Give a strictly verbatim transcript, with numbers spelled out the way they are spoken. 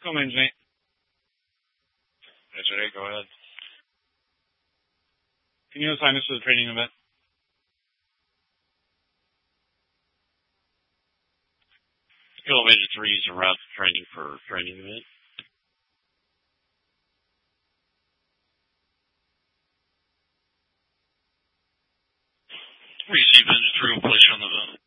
Go mains, mate. That's right, go ahead. Can you assign us to the training event? Skill Major three is a route to training for training event. Receive Major three will place you on the